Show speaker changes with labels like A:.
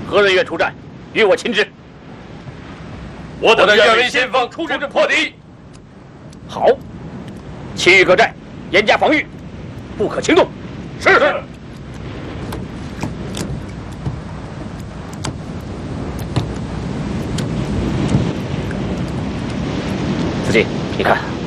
A: 何人愿出战？与我亲之。
B: 我等愿为先锋出阵破敌。
A: 好，其余各寨严加防御，不可轻动。
B: 是。
A: 司机，你看。